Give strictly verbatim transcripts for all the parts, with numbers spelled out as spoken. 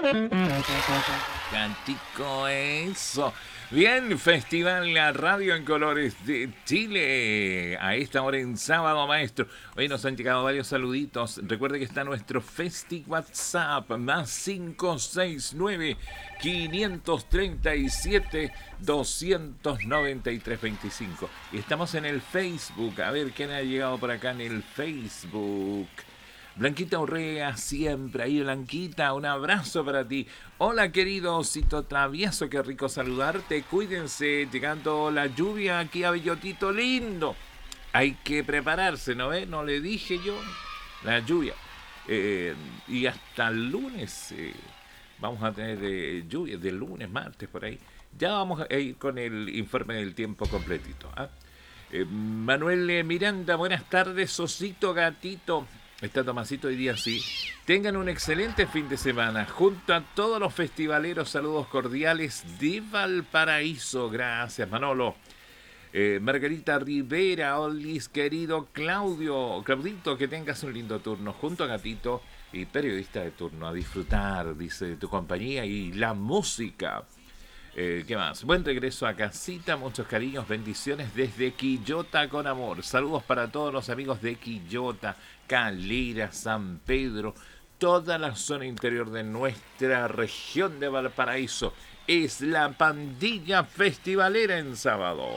Cantico, eso. Bien, Festival La Radio en Colores de Chile. A esta hora en sábado, maestro. Hoy nos han llegado varios saluditos. Recuerde que está nuestro Festi WhatsApp. Más cinco seis nueve, cinco tres siete, dos nueve tres dos cinco. Y estamos en el Facebook. A ver quién ha llegado por acá en el Facebook. Blanquita Urrea, siempre ahí, Blanquita, un abrazo para ti. Hola, querido osito travieso, qué rico saludarte. Cuídense, llegando la lluvia aquí a Bellotito lindo. Hay que prepararse, ¿no ves? No le dije yo, la lluvia. Eh, y hasta el lunes eh, vamos a tener eh, lluvia, de lunes, martes, por ahí. Ya vamos a ir con el informe del tiempo completito. ¿eh? Eh, Manuel Miranda, buenas tardes, osito gatito. Está Tomasito hoy día, sí. Tengan un excelente fin de semana. Junto a todos los festivaleros, saludos cordiales de Valparaíso. Gracias, Manolo. Eh, Margarita Rivera, Olis, querido Claudio. Claudito, que tengas un lindo turno. Junto a Gatito y periodista de turno. A disfrutar, dice, de tu compañía y la música. Eh, ¿Qué más? Buen regreso a casita, muchos cariños, bendiciones desde Quillota con amor. Saludos para todos los amigos de Quillota, Calera, San Pedro, toda la zona interior de nuestra región de Valparaíso. Es la pandilla festivalera en sábado.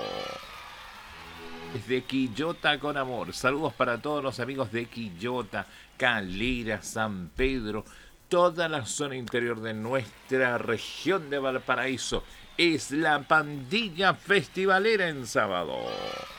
Desde Quillota con amor. Saludos para todos los amigos de Quillota, Calera, San Pedro, toda la zona interior de nuestra región de Valparaíso. Es la pandilla festivalera en sábado.